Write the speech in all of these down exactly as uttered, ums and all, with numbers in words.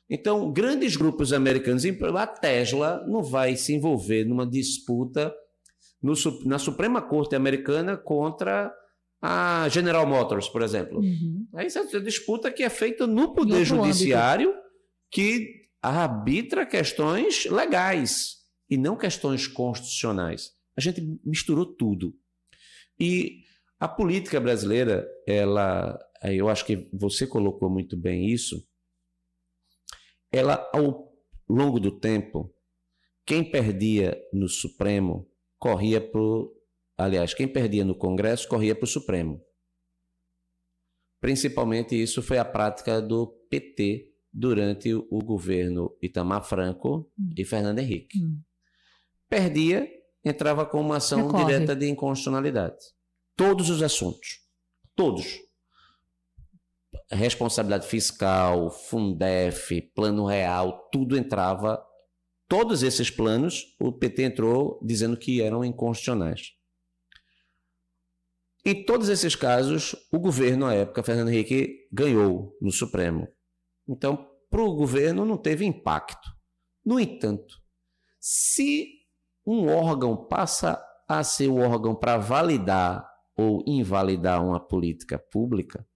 Então, grandes grupos americanos, a Tesla não vai se envolver numa disputa no, na Suprema Corte americana contra a General Motors, por exemplo. Uhum. Essa é uma disputa que é feita no Poder Judiciário, âmbito. Que arbitra questões legais e não questões constitucionais. A gente misturou tudo. E a política brasileira, ela, eu acho que você colocou muito bem isso, ela, ao longo do tempo, quem perdia no Supremo corria para o... Aliás, quem perdia no Congresso corria para o Supremo. Principalmente isso foi a prática do P T durante o governo Itamar Franco hum. e Fernando Henrique. Hum. Perdia, entrava com uma ação Recorre. direta de inconstitucionalidade. Todos os assuntos. Todos. Responsabilidade fiscal, Fundef, Plano Real, tudo entrava. Todos esses planos, o P T entrou dizendo que eram inconstitucionais. Em todos esses casos, o governo, à época, Fernando Henrique, ganhou no Supremo. Então, para o governo não teve impacto. No entanto, se um órgão passa a ser o órgão para validar ou invalidar uma política pública,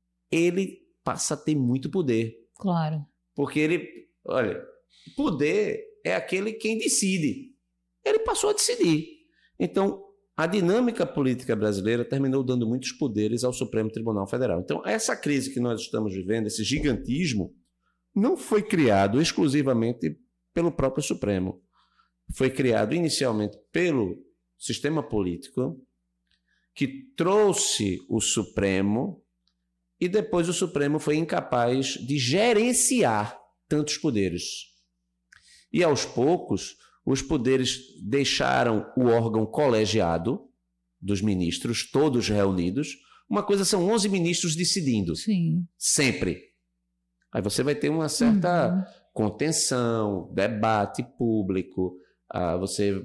ele passa a ter muito poder. Claro. Porque ele, olha, poder é aquele quem decide. Ele passou a decidir. Então, a dinâmica política brasileira terminou dando muitos poderes ao Supremo Tribunal Federal. Então, essa crise que nós estamos vivendo, esse gigantismo, não foi criado exclusivamente pelo próprio Supremo. Foi criado inicialmente pelo sistema político, que trouxe o Supremo, e depois o Supremo foi incapaz de gerenciar tantos poderes. E, aos poucos, os poderes deixaram o órgão colegiado dos ministros, todos reunidos. Uma coisa são onze ministros decidindo. Sim. Sempre. Aí você vai ter uma certa uhum. contenção, debate público. Ah, você...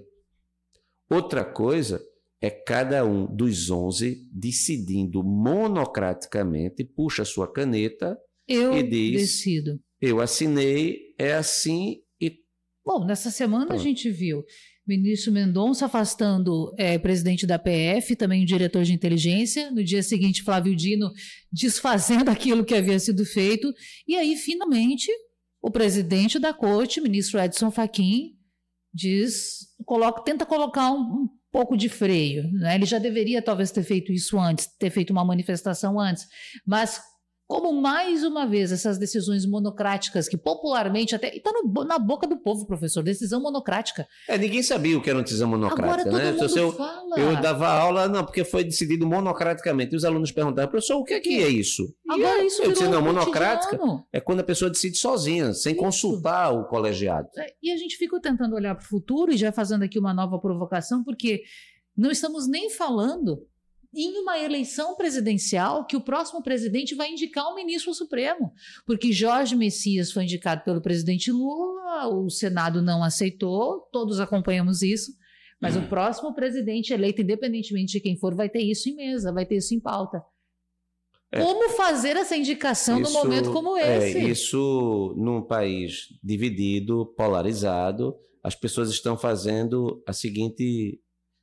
Outra coisa é cada um dos onze decidindo monocraticamente, puxa a sua caneta eu e diz... decido. Eu assinei, é assim... Bom, nessa semana Pronto. a gente viu o ministro Mendonça afastando é, presidente da P F, também o diretor de inteligência. No dia seguinte, Flávio Dino desfazendo aquilo que havia sido feito. E aí, finalmente, o presidente da corte, o ministro Edson Fachin, diz, coloca, tenta colocar um, um pouco de freio. Né? Ele já deveria talvez ter feito isso antes, ter feito uma manifestação antes. Mas... como, mais uma vez, essas decisões monocráticas, que popularmente até... está na boca do povo, professor, decisão monocrática. É, ninguém sabia o que era uma decisão monocrática. Agora todo né? mundo eu, fala. Eu dava aula, não, porque foi decidido monocraticamente. E os alunos perguntavam, professor, o que é que é isso? Agora e isso eu disse, não, monocrática cotidiano. É quando a pessoa decide sozinha, sem isso. consultar o colegiado. E a gente fica tentando olhar para o futuro e já fazendo aqui uma nova provocação, porque não estamos nem falando... em uma eleição presidencial que o próximo presidente vai indicar um ministro supremo, porque Jorge Messias foi indicado pelo presidente Lula, o Senado não aceitou, todos acompanhamos isso, mas o próximo presidente eleito, independentemente de quem for, vai ter isso em mesa, vai ter isso em pauta. É. Como fazer essa indicação isso, num momento como esse? É, isso, num país dividido, polarizado, as pessoas estão fazendo a seguinte...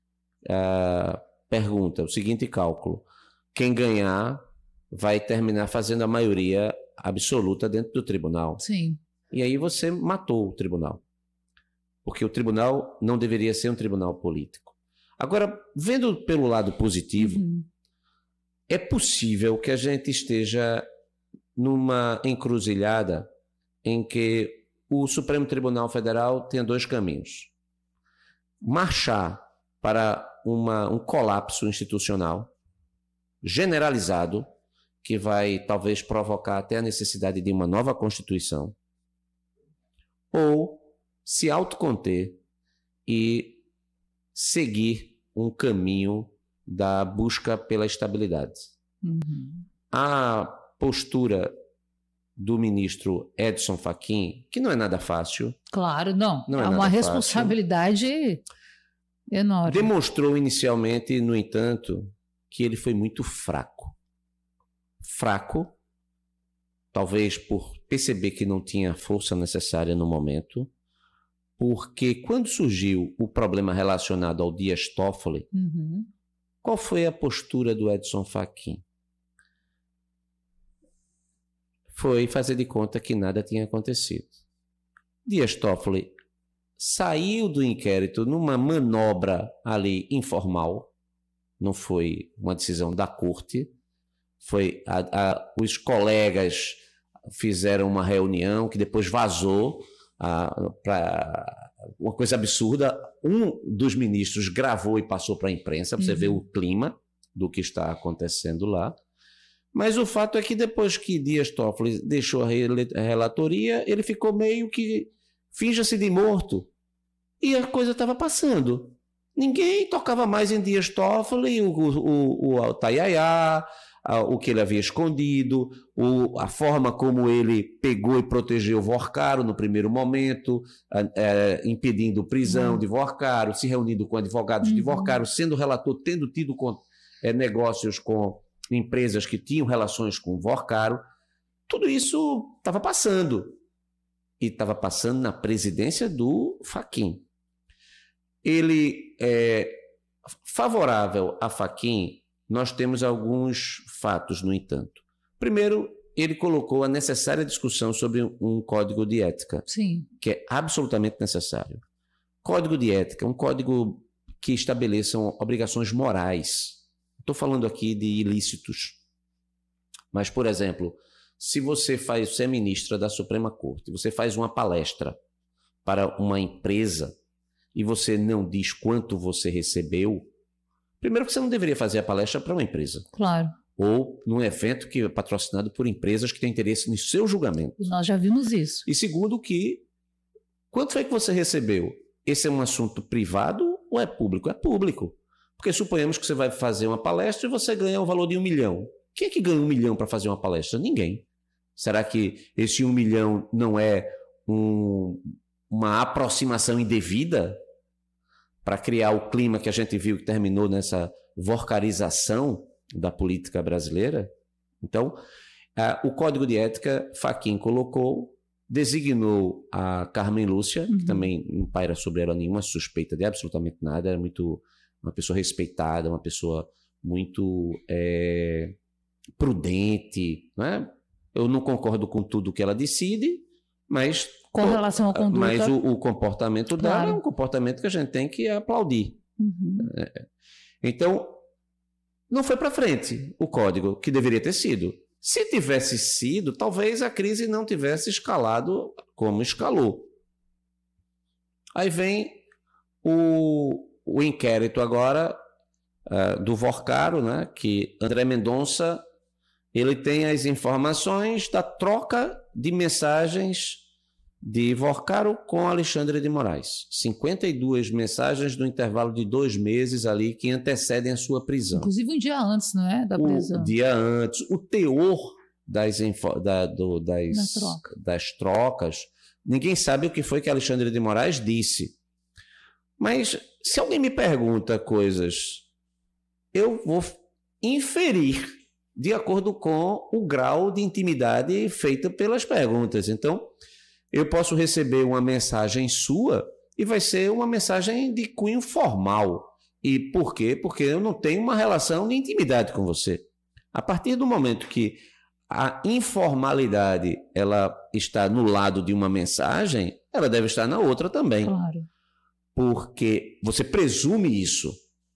Uh, pergunta, o seguinte cálculo: quem ganhar vai terminar fazendo a maioria absoluta dentro do tribunal. Sim. E aí você matou o tribunal. Porque o tribunal não deveria ser um tribunal político. Agora, vendo pelo lado positivo, uhum. é possível que a gente esteja numa encruzilhada em que o Supremo Tribunal Federal tenha dois caminhos. Marchar para uma, um colapso institucional generalizado, que vai talvez provocar até a necessidade de uma nova Constituição, ou se autoconter e seguir um caminho da busca pela estabilidade. Uhum. A postura do ministro Edson Fachin, que não é nada fácil. Claro, não. não é, é uma responsabilidade fácil, enorme. Demonstrou inicialmente, no entanto, que ele foi muito fraco. Fraco, talvez por perceber que não tinha força necessária no momento, porque quando surgiu o problema relacionado ao Dias Toffoli, uhum. qual foi a postura do Edson Fachin? Foi fazer de conta que nada tinha acontecido. Dias Toffoli saiu do inquérito numa manobra ali informal, não foi uma decisão da corte, foi a, a, os colegas fizeram uma reunião que depois vazou para uma coisa absurda. Um dos ministros gravou e passou para a imprensa, para você uhum. ver o clima do que está acontecendo lá. Mas o fato é que depois que Dias Toffoli deixou a relatoria, ele ficou meio que finja-se de morto. E a coisa estava passando. Ninguém tocava mais em Dias Toffoli, o, o, o, o Taiaiá, o que ele havia escondido, o, a forma como ele pegou e protegeu Vorcaro no primeiro momento, é, impedindo prisão uhum. de Vorcaro, se reunindo com advogados uhum. de Vorcaro, sendo relator, tendo tido com, é, negócios com empresas que tinham relações com Vorcaro. Tudo isso estava passando. E estava passando na presidência do Fachin. Ele é favorável a Fachin. Nós temos alguns fatos, no entanto. Primeiro, ele colocou a necessária discussão sobre um código de ética, Sim. que é absolutamente necessário. Código de ética, um código que estabeleçam obrigações morais. Estou falando aqui de ilícitos. Mas, por exemplo, se você faz, você é ministra da Suprema Corte, você faz uma palestra para uma empresa e você não diz quanto você recebeu, primeiro que você não deveria fazer a palestra para uma empresa. Claro. Ou num evento que é patrocinado por empresas que têm interesse no seu julgamento. Nós já vimos isso. E segundo que, quanto foi que você recebeu? Esse é um assunto privado ou é público? É público. Porque suponhamos que você vai fazer uma palestra e você ganha o valor de um milhão. Quem é que ganha um milhão para fazer uma palestra? Ninguém. Será que esse um milhão não é um, uma aproximação indevida para criar o clima que a gente viu que terminou nessa vorcarização da política brasileira? Então, ah, o Código de Ética, Fachin colocou, designou a Carmen Lúcia, uhum. que também não paira sobre ela nenhuma suspeita de absolutamente nada, era muito uma pessoa respeitada, uma pessoa muito é, prudente, né? Eu não concordo com tudo que ela decide, mas, com relação à conduta, mas o, o comportamento claro. dela é um comportamento que a gente tem que aplaudir. Uhum. É. Então, não foi para frente o código, que deveria ter sido. Se tivesse sido, talvez a crise não tivesse escalado como escalou. Aí vem o, o inquérito agora uh, do Vorcaro, né, que André Mendonça ele tem as informações da troca de mensagens de Vorcaro com Alexandre de Moraes. cinquenta e duas mensagens no intervalo de dois meses ali que antecedem a sua prisão. Inclusive um dia antes, não é? Da prisão. Um dia antes. O teor das, info, da, do, das, da troca. das trocas, ninguém sabe o que foi que Alexandre de Moraes disse. Mas se alguém me pergunta coisas, eu vou inferir de acordo com o grau de intimidade feita pelas perguntas. Então, eu posso receber uma mensagem sua e vai ser uma mensagem de cunho formal. E por quê? Porque eu não tenho uma relação de intimidade com você. A partir do momento que a informalidade ela está no lado de uma mensagem, ela deve estar na outra também. Claro. Porque você presume isso.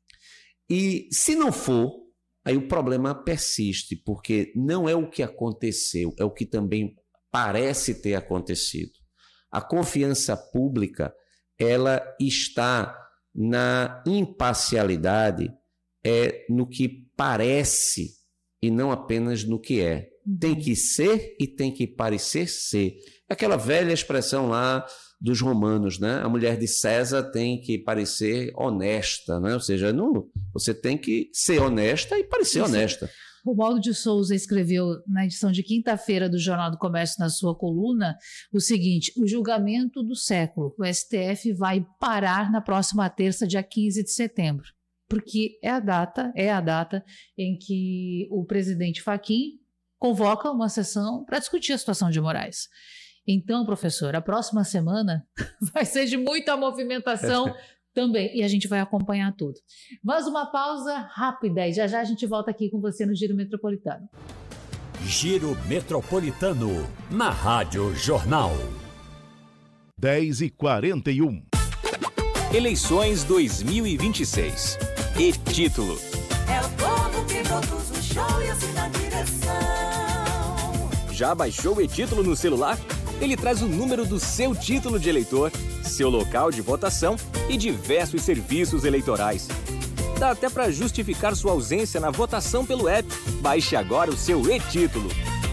E se não for, aí o problema persiste, porque não é o que aconteceu, é o que também parece ter acontecido. A confiança pública, ela está na imparcialidade, é no que parece e não apenas no que é. Tem que ser e tem que parecer ser. Aquela velha expressão lá dos romanos, né? A mulher de César tem que parecer honesta, né? Ou seja, não, você tem que ser honesta e parecer Isso. honesta. Romualdo de Souza escreveu na edição de quinta-feira do Jornal do Comércio, na sua coluna, o seguinte: o julgamento do século. O S T F vai parar na próxima terça, dia quinze de setembro, porque é a data, é a data em que o presidente Fachin convoca uma sessão para discutir a situação de Moraes. Então, professor, a próxima semana vai ser de muita movimentação também, e a gente vai acompanhar tudo. Mas uma pausa rápida e já já a gente volta aqui com você no Giro Metropolitano. Giro Metropolitano, na Rádio Jornal. dez e quarenta e um. Eleições dois mil e vinte e seis. E título. É o povo que produz o show e assina a direção. Já baixou o e-título no celular? Ele traz o número do seu título de eleitor, seu local de votação e diversos serviços eleitorais. Dá até para justificar sua ausência na votação pelo app. Baixe agora o seu e-título.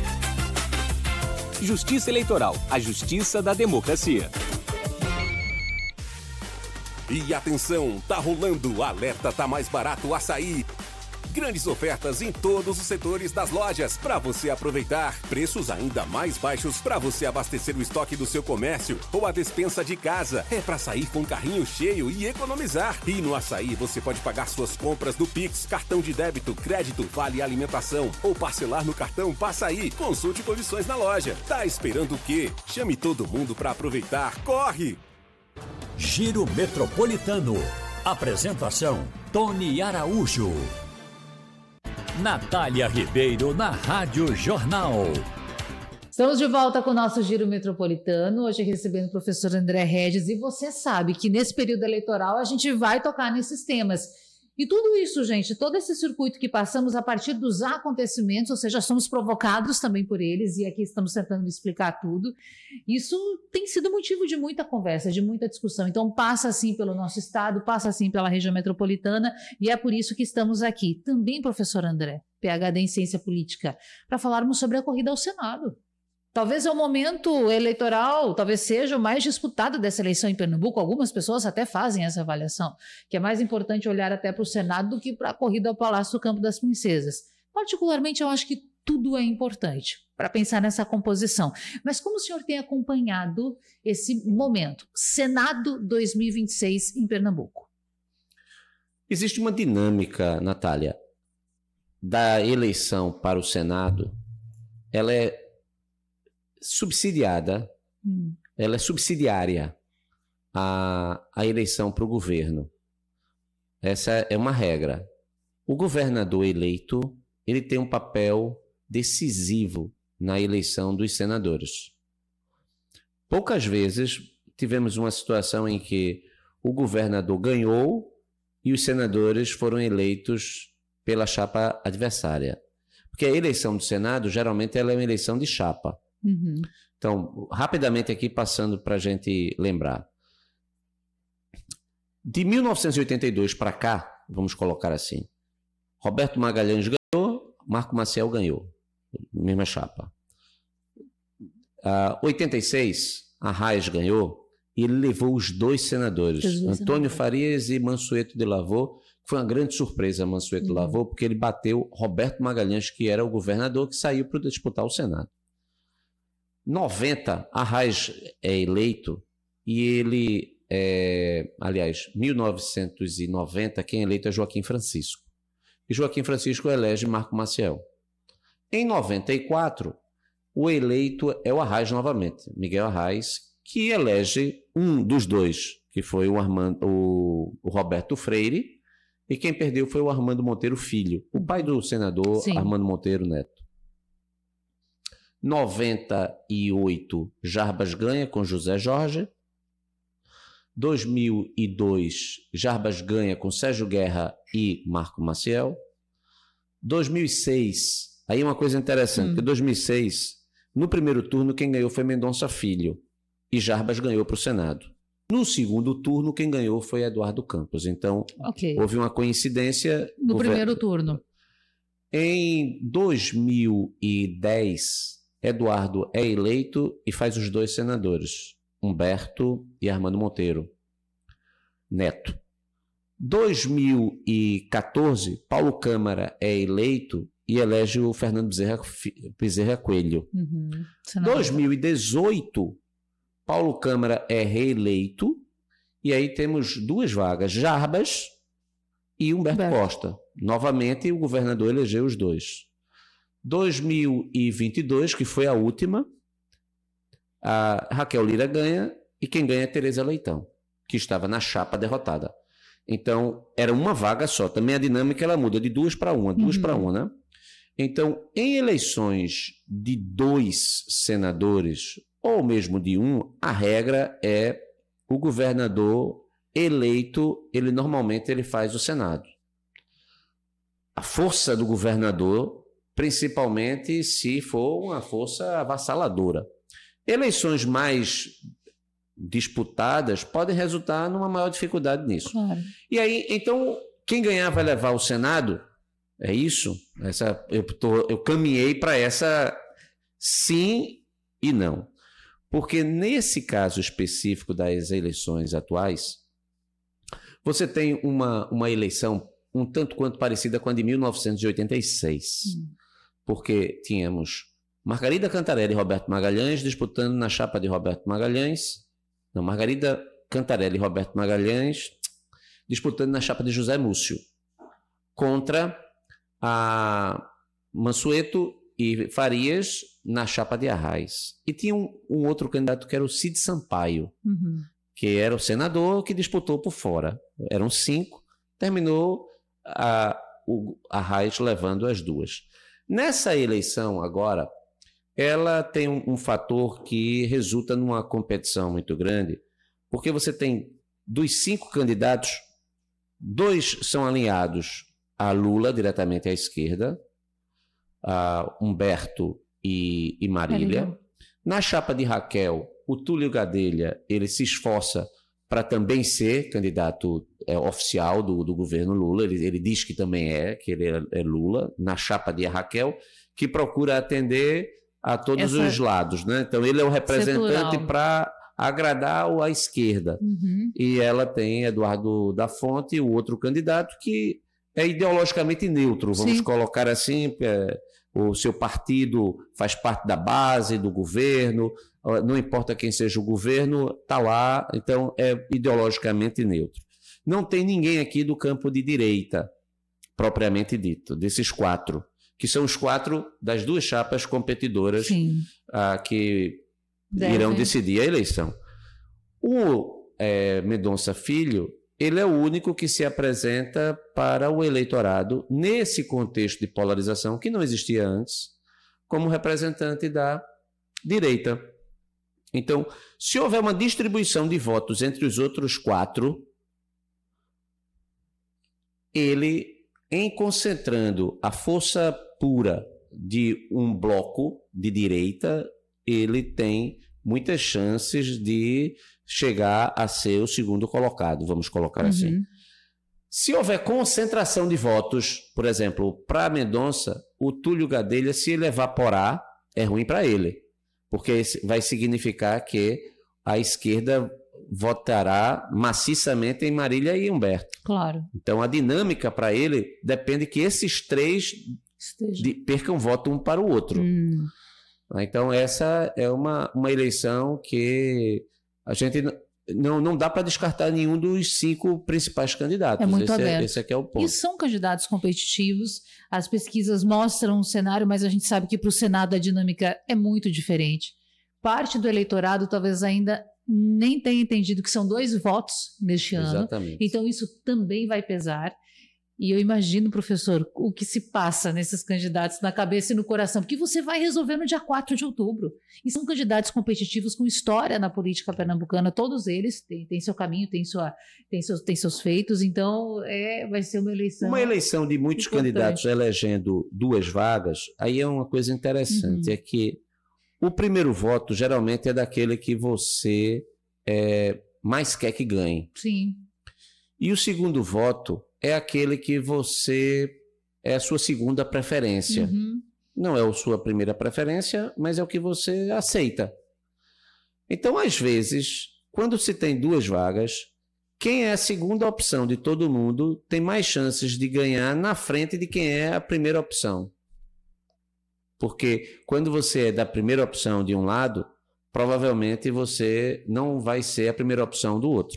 Justiça Eleitoral, a justiça da democracia. E atenção, tá rolando o Alerta Tá Mais Barato Açaí. Grandes ofertas em todos os setores das lojas para você aproveitar. Preços ainda mais baixos para você abastecer o estoque do seu comércio ou a despensa de casa. É para sair com o carrinho cheio e economizar. E no Açaí você pode pagar suas compras no Pix, cartão de débito, crédito, vale alimentação ou parcelar no cartão Passaí. Consulte condições na loja. Tá esperando o quê? Chame todo mundo para aproveitar. Corre! Giro Metropolitano. Apresentação: Tony Araújo. Natália Ribeiro na Rádio Jornal. Estamos de volta com o nosso Giro Metropolitano, hoje recebendo o professor André Regis, e você sabe que nesse período eleitoral a gente vai tocar nesses temas. E tudo isso, gente, todo esse circuito que passamos a partir dos acontecimentos, ou seja, somos provocados também por eles, e aqui estamos tentando explicar tudo, isso tem sido motivo de muita conversa, de muita discussão. Então passa assim pelo nosso estado, passa assim pela região metropolitana, e é por isso que estamos aqui. Também, professor André, P H D em Ciência Política, para falarmos sobre a corrida ao Senado. Talvez é o momento eleitoral, talvez seja o mais disputado dessa eleição em Pernambuco. Algumas pessoas até fazem essa avaliação, que é mais importante olhar até para o Senado do que para a corrida ao Palácio do Campo das Princesas. Particularmente, eu acho que tudo é importante para pensar nessa composição. Mas como o senhor tem acompanhado esse momento? Senado dois mil e vinte e seis em Pernambuco. Existe uma dinâmica, Natália, da eleição para o Senado. Ela é subsidiada, hum. ela é subsidiária à, à eleição para o governo. Essa é uma regra. O governador eleito, ele tem um papel decisivo na eleição dos senadores. Poucas vezes tivemos uma situação em que o governador ganhou e os senadores foram eleitos pela chapa adversária. Porque a eleição do Senado, geralmente, ela é uma eleição de chapa. Uhum. Então, rapidamente aqui, passando para a gente lembrar. De mil novecentos e oitenta e dois para cá, vamos colocar assim, Roberto Magalhães ganhou, Marco Maciel ganhou, mesma chapa. Uh, oitenta e seis, Arraes ganhou e ele levou os dois senadores, os dois Antônio senadores. Farias e Mansueto de Lavaux, que foi uma grande surpresa, Mansueto uhum. de Lavaux, porque ele bateu Roberto Magalhães, que era o governador que saiu para disputar o Senado. noventa, Arraes é eleito e ele, é, aliás, mil novecentos e noventa, quem é eleito é Joaquim Francisco. E Joaquim Francisco elege Marco Maciel. Em noventa e quatro, o eleito é o Arraes novamente, Miguel Arraes, que elege um dos dois, que foi o, Armando, o, o Roberto Freire, e quem perdeu foi o Armando Monteiro Filho, o pai do senador Sim. Armando Monteiro Neto. noventa e oito, Jarbas ganha com José Jorge. dois mil e dois, Jarbas ganha com Sérgio Guerra e Marco Maciel. dois mil e seis, aí uma coisa interessante, hum. porque dois mil e seis, no primeiro turno, quem ganhou foi Mendonça Filho e Jarbas ganhou para o Senado. No segundo turno, quem ganhou foi Eduardo Campos. Então, okay. houve uma coincidência. No primeiro turno. Em dois mil e dez, Eduardo é eleito e faz os dois senadores, Humberto e Armando Monteiro Neto. dois mil e quatorze, Paulo Câmara é eleito e elege o Fernando Bezerra, Bezerra Coelho. Uhum. dois mil e dezoito, Paulo Câmara é reeleito e aí temos duas vagas, Jarbas e Humberto Humberto. Costa. Novamente, o governador elegeu os dois. dois mil e vinte e dois, que foi a última, a Raquel Lira ganha e quem ganha é Tereza Leitão, que estava na chapa derrotada. Então, era uma vaga só. Também a dinâmica ela muda de duas para uma, duas uhum. para uma, né? Então, em eleições de dois senadores, ou mesmo de um, a regra é o governador eleito, ele normalmente ele faz o Senado. A força do governador, principalmente se for uma força avassaladora. Eleições mais disputadas podem resultar numa maior dificuldade nisso. Claro. E aí, então, quem ganhar vai levar o Senado? É isso? Essa, eu, tô, eu caminhei para essa sim e não. Porque nesse caso específico das eleições atuais, você tem uma, uma eleição um tanto quanto parecida com a de mil novecentos e oitenta e seis. Hum. Porque tínhamos Margarida Cantarelli e Roberto Magalhães disputando na chapa de Roberto Magalhães. Não, Margarida Cantarelli e Roberto Magalhães disputando na chapa de José Múcio. Contra a Mansueto e Farias na chapa de Arraes. E tinha um, um outro candidato que era o Cid Sampaio, uhum. que era o senador que disputou por fora. Eram cinco, terminou a, o Arraes levando as duas. Nessa eleição agora, ela tem um, um fator que resulta numa competição muito grande, porque você tem dos cinco candidatos, dois são alinhados a Lula, diretamente à esquerda, a Humberto e, e Marília. Na chapa de Raquel, o Túlio Gadelha, ele se esforça para também ser candidato é, oficial do, do governo Lula. Ele, ele diz que também é, que ele é, é Lula. Na chapa de Raquel, que procura atender a todos Essa... os lados, né? Então, ele é o representante para agradar a esquerda. Uhum. E ela tem Eduardo da Fonte, o outro candidato, que é ideologicamente neutro, vamos Sim. colocar assim, é, o seu partido faz parte da base do governo, não importa quem seja o governo, está lá, então é ideologicamente neutro. Não tem ninguém aqui do campo de direita, propriamente dito, desses quatro, que são os quatro das duas chapas competidoras ah, que Deve. irão decidir a eleição. O é, Mendonça Filho, ele é o único que se apresenta para o eleitorado, nesse contexto de polarização que não existia antes, como representante da direita. Então, se houver uma distribuição de votos entre os outros quatro, ele, em concentrando a força pura de um bloco de direita, ele tem muitas chances de chegar a ser o segundo colocado, vamos colocar uhum. assim. Se houver concentração de votos, por exemplo, para Mendonça, o Túlio Gadelha, se ele evaporar, é ruim para ele, porque vai significar que a esquerda votará maciçamente em Marília e Humberto. Claro. Então, a dinâmica para ele depende que esses três de, percam voto um para o outro. Hum. Então, essa é uma, uma eleição que a gente não, não dá para descartar nenhum dos cinco principais candidatos. É muito esse, aberto. É, esse aqui é o ponto. E são candidatos competitivos, as pesquisas mostram um cenário, mas a gente sabe que para o Senado a dinâmica é muito diferente. Parte do eleitorado talvez ainda nem tenha entendido que são dois votos neste ano. Exatamente. Então isso também vai pesar. E eu imagino, professor, o que se passa nesses candidatos na cabeça e no coração, porque você vai resolver no dia quatro de outubro. E são candidatos competitivos com história na política pernambucana, todos eles têm, têm seu caminho, têm, sua, têm, seus, têm seus feitos, então é, vai ser uma eleição Uma eleição de muitos importante. Candidatos elegendo duas vagas, aí é uma coisa interessante, uhum. é que o primeiro voto geralmente é daquele que você é, mais quer que ganhe. Sim. E o segundo voto é aquele que você é a sua segunda preferência. Uhum. Não é a sua primeira preferência, mas é o que você aceita. Então, às vezes, quando se tem duas vagas, quem é a segunda opção de todo mundo tem mais chances de ganhar na frente de quem é a primeira opção. Porque quando você é da primeira opção de um lado, provavelmente você não vai ser a primeira opção do outro.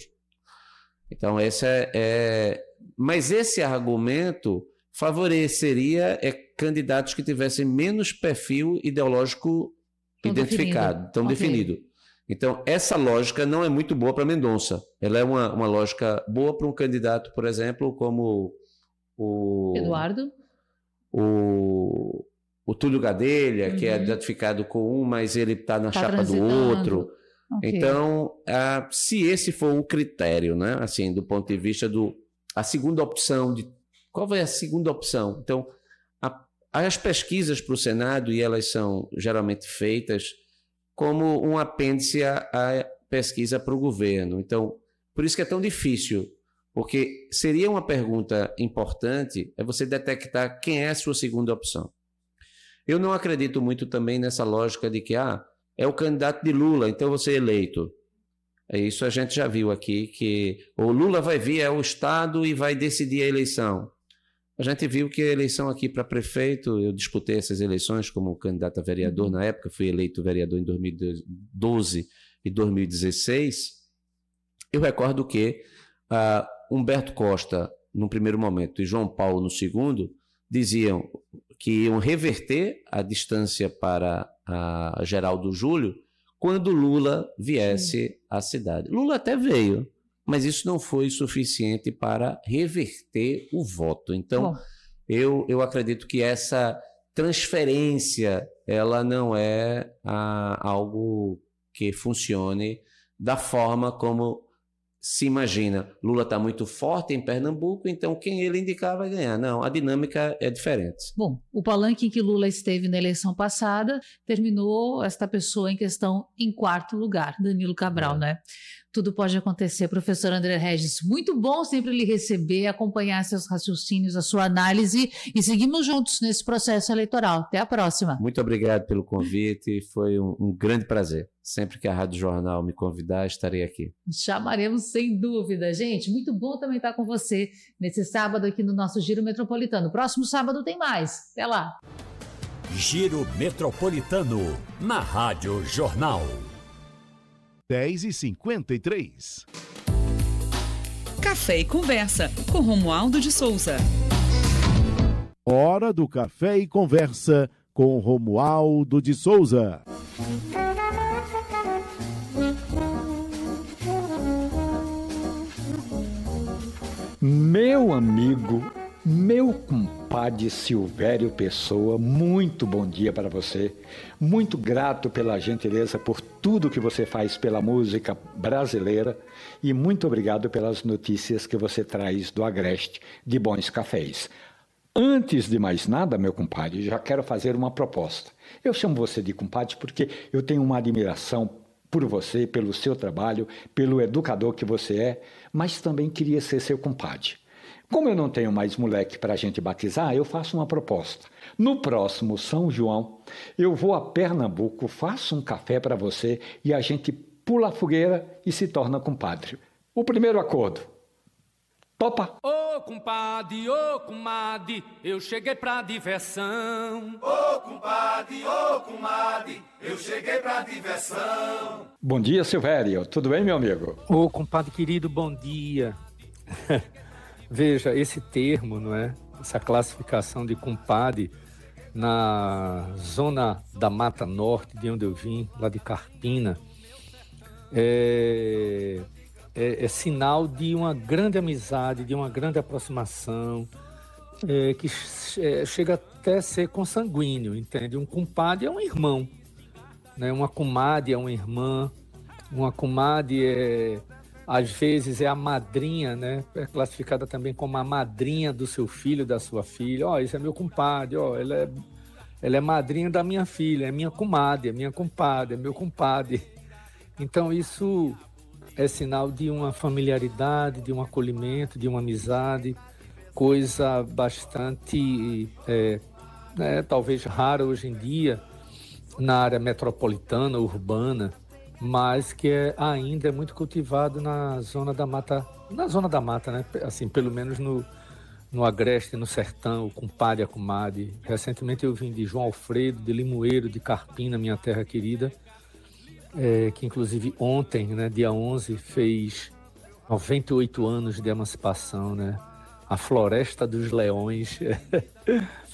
Então, essa é... é... Mas esse argumento favoreceria é candidatos que tivessem menos perfil ideológico Tão identificado, definido. tão Ok. definido. Então, essa lógica não é muito boa para Mendonça. Ela é uma, uma lógica boa para um candidato, por exemplo, como o... Eduardo? o, o Túlio Gadelha, Uhum. que é identificado com um, mas ele está na Tá chapa do transitando. outro. Ok. Então, ah, se esse for o critério, né, assim, do ponto de vista do a segunda opção de qual vai a segunda opção? Então, a, as pesquisas para o Senado, e elas são geralmente feitas como um apêndice à, à pesquisa para o governo. Então, por isso que é tão difícil. Porque seria uma pergunta importante é você detectar quem é a sua segunda opção. Eu não acredito muito também nessa lógica de que ah, é o candidato de Lula, então você é eleito. É isso a gente já viu aqui, que o Lula vai vir ao Estado e vai decidir a eleição. A gente viu que a eleição aqui para prefeito, eu disputei essas eleições como candidato a vereador na época, fui eleito vereador em dois mil e doze e dois mil e dezesseis. Eu recordo que ah, Humberto Costa, no primeiro momento, e João Paulo, no segundo, diziam que iam reverter a distância para a Geraldo Júlio quando Lula viesse Sim. à cidade. Lula até veio, mas isso não foi suficiente para reverter o voto. Então, eu, eu acredito que essa transferência ela não é ah, algo que funcione da forma como se imagina. Lula está muito forte em Pernambuco, então quem ele indicar vai ganhar. Não, a dinâmica é diferente. Bom, o palanque em que Lula esteve na eleição passada terminou esta pessoa em questão em quarto lugar, Danilo Cabral, é. né? Tudo pode acontecer. Professor André Regis, muito bom sempre lhe receber, acompanhar seus raciocínios, a sua análise e seguimos juntos nesse processo eleitoral. Até a próxima. Muito obrigado pelo convite, foi um, um grande prazer. Sempre que a Rádio Jornal me convidar, estarei aqui. Chamaremos sem dúvida. Gente, muito bom também estar com você nesse sábado aqui no nosso Giro Metropolitano. Próximo sábado tem mais. Até lá. Giro Metropolitano, na Rádio Jornal. dez e cinquenta e três. Café e Conversa, com Romualdo de Souza. Hora do Café e Conversa, com Romualdo de Souza. Meu amigo, meu compadre Silvério Pessoa, muito bom dia para você. Muito grato pela gentileza, por tudo que você faz pela música brasileira e muito obrigado pelas notícias que você traz do Agreste de Bons Cafés. Antes de mais nada, meu compadre, já quero fazer uma proposta. Eu chamo você de compadre porque eu tenho uma admiração por você, pelo seu trabalho, pelo educador que você é, mas também queria ser seu compadre. Como eu não tenho mais moleque para a gente batizar, eu faço uma proposta. No próximo São João, eu vou a Pernambuco, faço um café para você e a gente pula a fogueira e se torna compadre. O primeiro acordo. Topa? Ô compadre, ô comadre, eu cheguei pra diversão. Ô compadre, ô comadre, eu cheguei pra diversão. Bom dia, Silvério. Tudo bem, meu amigo? Ô compadre querido, bom dia. Veja, esse termo, não é? Essa classificação de compadre na zona da Mata Norte, de onde eu vim, lá de Carpina, é, é, é sinal de uma grande amizade, de uma grande aproximação, é, que é, chega até a ser consanguíneo, entende? Um compadre é um irmão, né? Uma comadre é uma irmã, uma comadre é... às vezes é a madrinha, né? É classificada também como a madrinha do seu filho, da sua filha. Ó, oh, esse é meu compadre, ó, oh, ela é, ela é madrinha da minha filha, é minha comadre, é minha compadre, é meu compadre. Então isso é sinal de uma familiaridade, de um acolhimento, de uma amizade, coisa bastante, é, né, talvez rara hoje em dia na área metropolitana, urbana, mas que é, ainda é muito cultivado na zona da mata, na zona da mata, né? Assim, pelo menos no, no Agreste, no Sertão, o compadre, a comadre. Recentemente eu vim de João Alfredo, de Limoeiro, de Carpina, minha terra querida, é, que inclusive ontem, né, dia onze, fez noventa e oito anos de emancipação, né? A Floresta dos Leões.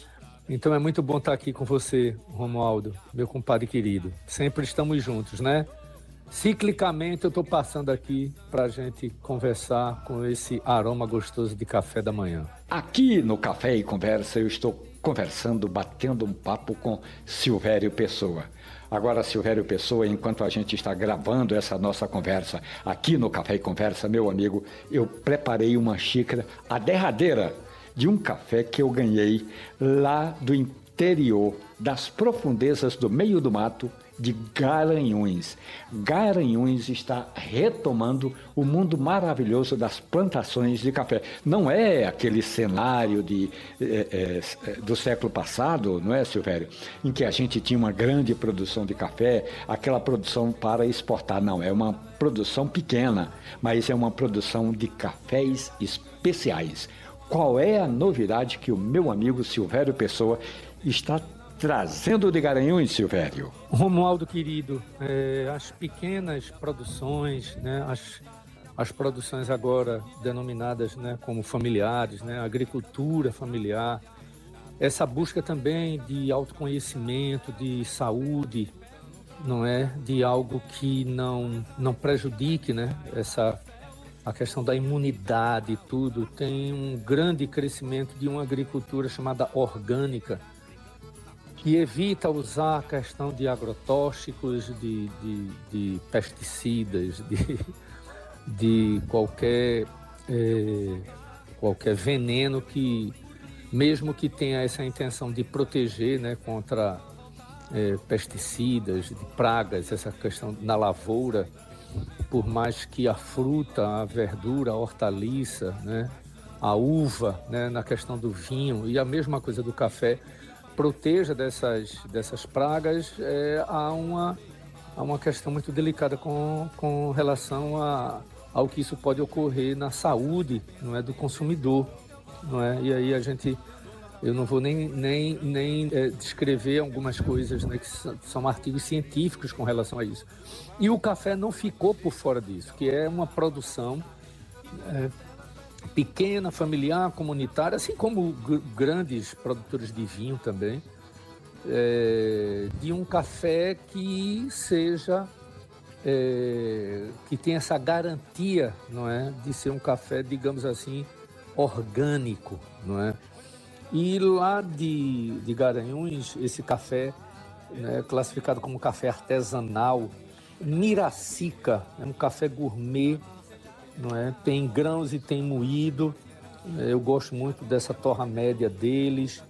Então é muito bom estar aqui com você, Romualdo, meu compadre querido. Sempre estamos juntos, né? Ciclicamente eu estou passando aqui para a gente conversar com esse aroma gostoso de café da manhã. Aqui no Café e Conversa eu estou conversando, batendo um papo com Silvério Pessoa. Agora, Silvério Pessoa, enquanto a gente está gravando essa nossa conversa aqui no Café e Conversa, meu amigo, eu preparei uma xícara, a derradeira, de um café que eu ganhei lá do interior, das profundezas do meio do mato, de Garanhuns. Garanhuns está retomando o mundo maravilhoso das plantações de café. Não é aquele cenário de, é, é, do século passado, não é, Silvério? Em que a gente tinha uma grande produção de café, aquela produção para exportar. Não, é uma produção pequena, mas é uma produção de cafés especiais. Qual é a novidade que o meu amigo Silvério Pessoa está trazendo de Garanhuns, Silvério? Romualdo querido, é, as pequenas produções, né, as, as produções agora denominadas, né, como familiares, né, agricultura familiar, essa busca também de autoconhecimento, de saúde, não é, de algo que não não prejudique, né, essa a questão da imunidade e tudo, tem um grande crescimento de uma agricultura chamada orgânica, que evita usar a questão de agrotóxicos, de, de, de pesticidas, de, de qualquer, é, qualquer veneno que, mesmo que tenha essa intenção de proteger, né, contra é, pesticidas, de pragas, essa questão na lavoura, por mais que a fruta, a verdura, a hortaliça, né, a uva, né, na questão do vinho e a mesma coisa do café, proteja dessas, dessas pragas, é, há, uma, há uma questão muito delicada com, com relação a, ao que isso pode ocorrer na saúde, não é, do consumidor, não é? E aí a gente, eu não vou nem, nem, nem é, descrever algumas coisas, né, que são, são artigos científicos com relação a isso. E o café não ficou por fora disso, que é uma produção é, pequena, familiar, comunitária, assim como g- grandes produtores de vinho também, é, de um café que seja, é, que tenha essa garantia, não é, de ser um café, digamos assim, orgânico, não é? E lá de, de Garanhuns, esse café, né, classificado como café artesanal, Miracica, é um café gourmet, não é? Tem grãos e tem moído. Eu gosto muito dessa torra média deles.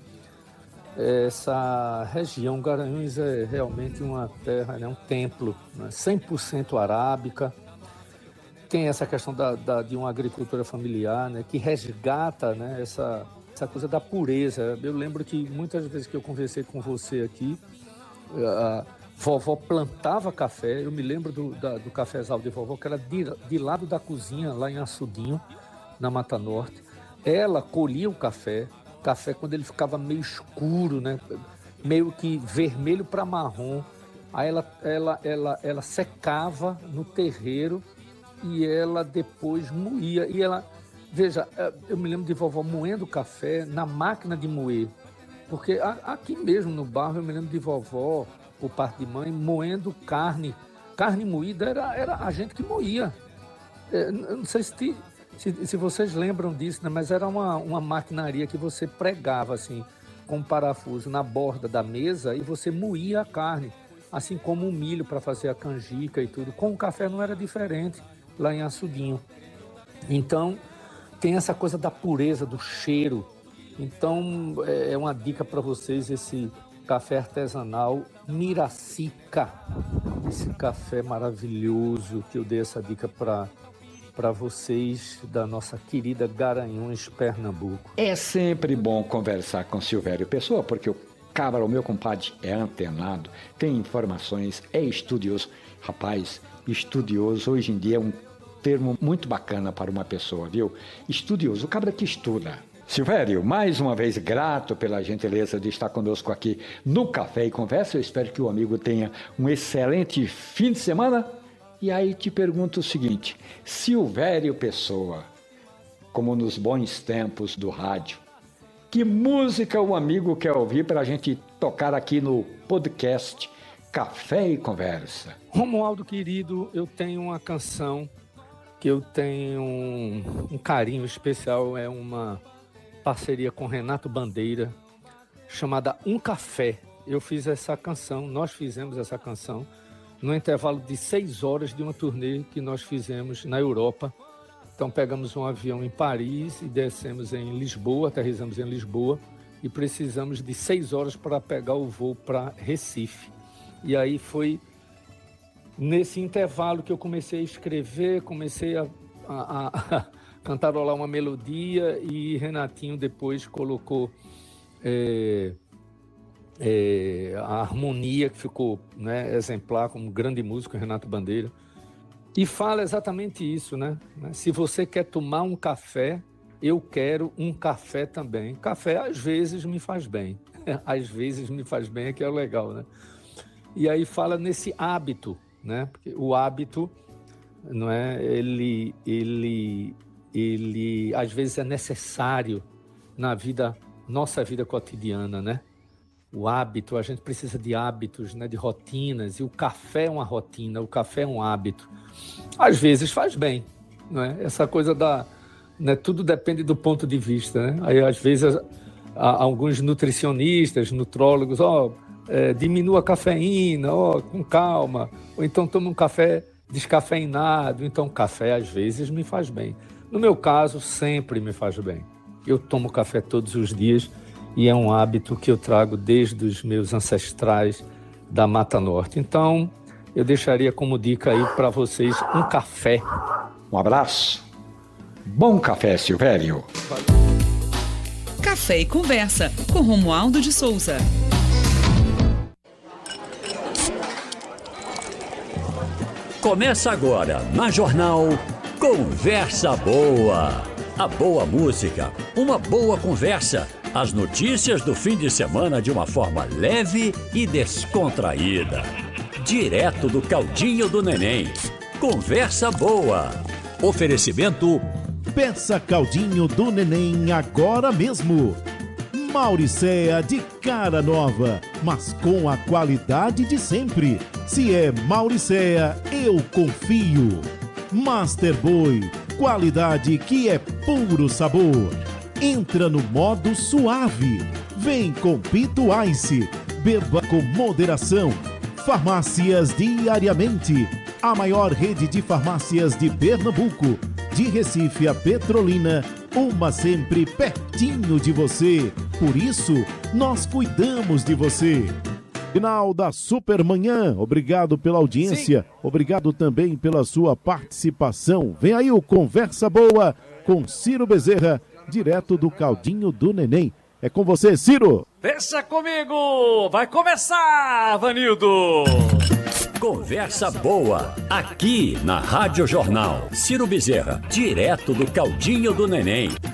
Essa região, Garanhuns, é realmente uma terra, né? Um templo, né? cem por cento arábica. Tem essa questão da, da, de uma agricultura familiar, né? Que resgata, né? essa, essa coisa da pureza. Eu lembro que muitas vezes que eu conversei com você aqui, a vovó plantava café. Eu me lembro do, da, do cafezal de vovó, que era de, de lado da cozinha, lá em Açudinho, na Mata Norte. Ela colhia o café, café quando ele ficava meio escuro, né? Meio que vermelho para marrom. Aí ela, ela, ela, ela secava no terreiro e ela depois moía. E ela, veja, eu me lembro de vovó moendo café na máquina de moer. Porque aqui mesmo no bairro eu me lembro de vovó, por parte de mãe, moendo carne. Carne moída era, era a gente que moía. Eu não sei se, se, se vocês lembram disso, né? Mas era uma, uma maquinaria que você pregava assim, com um parafuso na borda da mesa e você moía a carne, assim como o milho para fazer a canjica e tudo. Com o café não era diferente, lá em Açudinho. Então, tem essa coisa da pureza, do cheiro. Então, é uma dica para vocês esse café artesanal Miracica, esse café maravilhoso que eu dei essa dica para para vocês da nossa querida Garanhuns, Pernambuco. É sempre bom conversar com Silvério Pessoa, porque o cabra, o meu compadre, é antenado, tem informações, é estudioso. Rapaz, estudioso hoje em dia é um termo muito bacana para uma pessoa, viu? Estudioso, o cabra que estuda. Silvério, mais uma vez grato pela gentileza de estar conosco aqui no Café e Conversa. Eu espero que o amigo tenha um excelente fim de semana. E aí te pergunto o seguinte, Silvério Pessoa, como nos bons tempos do rádio, Que música o amigo quer ouvir para a gente tocar aqui no podcast Café e Conversa? Romualdo querido, eu tenho uma canção que eu tenho um, um carinho especial, é uma parceria com Renato Bandeira, chamada Um Café. Eu fiz essa canção, nós fizemos essa canção, no intervalo de seis horas de uma turnê que nós fizemos na Europa. Então pegamos um avião em Paris e descemos em Lisboa, aterrissamos em Lisboa e precisamos de seis horas para pegar o voo para Recife. E aí foi nesse intervalo que eu comecei a escrever, comecei a, a, a cantarolar uma melodia e Renatinho depois colocou é, é, a harmonia que ficou, né, exemplar, como um grande músico, Renato Bandeira. E fala exatamente isso, né? Se você quer tomar um café, eu quero um café também. Café às vezes me faz bem, às vezes me faz bem, é que é legal, né? E aí fala nesse hábito, né? Porque o hábito, não é? Ele, ele, ele, às vezes é necessário na vida, nossa vida cotidiana, né? O hábito, a gente precisa de hábitos, né? De rotinas. E o café é uma rotina, o café é um hábito. Às vezes faz bem, não é? Essa coisa da, né? Tudo depende do ponto de vista, né? Aí às vezes há alguns nutricionistas, nutrólogos, ó. Oh, É, diminua a cafeína, ó, com calma, ou então toma um café descafeinado. Então café às vezes me faz bem. No meu caso, sempre me faz bem. Eu tomo café todos os dias e é um hábito que eu trago desde os meus ancestrais da Mata Norte. Então eu deixaria como dica aí para vocês um café. Um abraço. Bom café, Silvério. Café e Conversa com Romualdo de Souza. Começa agora, na Jornal, Conversa Boa. A boa música, uma boa conversa, as notícias do fim de semana de uma forma leve e descontraída. Direto do caldinho do neném. Conversa Boa. Oferecimento... Peça caldinho do neném agora mesmo. Mauricéa de cara nova, mas com a qualidade de sempre. Se é Mauricéa, eu confio. Master Boy, qualidade que é puro sabor. Entra no modo suave. Vem com Pito Ice. Beba com moderação. Farmácias Diariamente. A maior rede de farmácias de Pernambuco. De Recife a Petrolina, uma sempre pertinho de você. Por isso, nós cuidamos de você. Final da Supermanhã, obrigado pela audiência, Sim. Obrigado também pela sua participação. Vem aí o Conversa Boa com Ciro Bezerra, direto do caldinho do neném. É com você, Ciro. Deixa comigo, vai começar, Vanildo. Conversa Boa, aqui na Rádio Jornal. Ciro Bezerra, direto do caldinho do neném.